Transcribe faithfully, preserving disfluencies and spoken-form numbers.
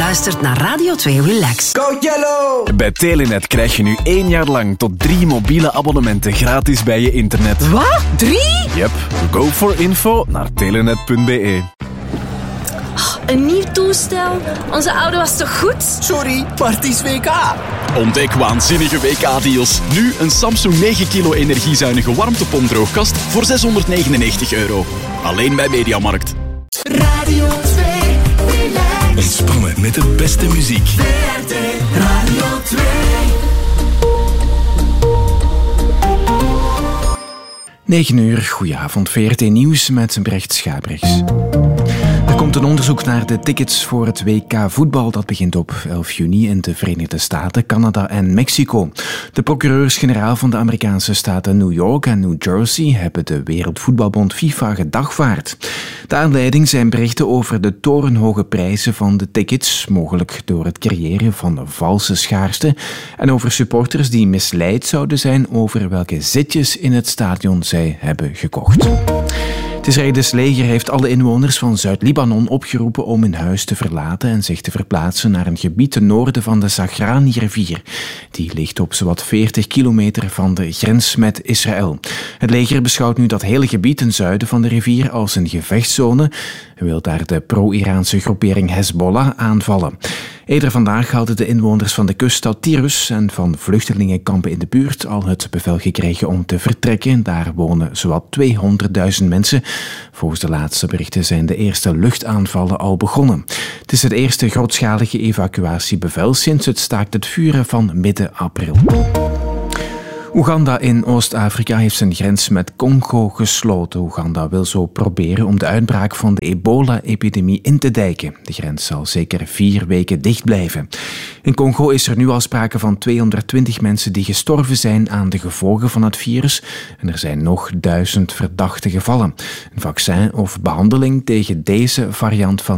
luistert naar Radio twee Relax. Go Yellow! Bij Telenet krijg je nu één jaar lang tot drie mobiele abonnementen gratis bij je internet. Wat? Drie? Yep. Go for info naar telenet punt be. Een nieuw toestel? Onze oude was toch goed? Sorry, maar het is W K. Ontdek waanzinnige W K-deals. Nu een Samsung negen kilo energiezuinige warmtepompdroogkast voor zeshonderdnegenennegentig euro. Alleen bij Mediamarkt. Radio twee Relax. Ontspannen met de beste muziek. V R T Radio twee. negen uur, goedenavond, V R T Nieuws met Brecht Schabrichs. Er komt een onderzoek naar de tickets voor het W K voetbal. Dat begint op elf juni in de Verenigde Staten, Canada en Mexico. De procureurs-generaal van de Amerikaanse staten New York en New Jersey hebben de Wereldvoetbalbond FIFA gedagvaard. De aanleiding zijn berichten over de torenhoge prijzen van de tickets, mogelijk door het creëren van valse schaarste, en over supporters die misleid zouden zijn over welke zitjes in het stadion zij hebben gekocht. Het Israëlische leger heeft alle inwoners van Zuid-Libanon opgeroepen om hun huis te verlaten en zich te verplaatsen naar een gebied ten noorden van de Zagrani-rivier. Die ligt op zowat veertig kilometer van de grens met Israël. Het leger beschouwt nu dat hele gebied ten zuiden van de rivier als een gevechtszone en wil daar de pro-Iraanse groepering Hezbollah aanvallen. Eerder vandaag hadden de inwoners van de kuststad Tyrus en van vluchtelingenkampen in de buurt al het bevel gekregen om te vertrekken. Daar wonen zowat tweehonderdduizend mensen. Volgens de laatste berichten zijn de eerste luchtaanvallen al begonnen. Het is het eerste grootschalige evacuatiebevel sinds het staakt het vuren van midden april. Oeganda in Oost-Afrika heeft zijn grens met Congo gesloten. Oeganda wil zo proberen om de uitbraak van de ebola-epidemie in te dijken. De grens zal zeker vier weken dicht blijven. In Congo is er nu al sprake van tweehonderdtwintig mensen die gestorven zijn aan de gevolgen van het virus. En er zijn nog duizend verdachte gevallen. Een vaccin of behandeling tegen deze variant van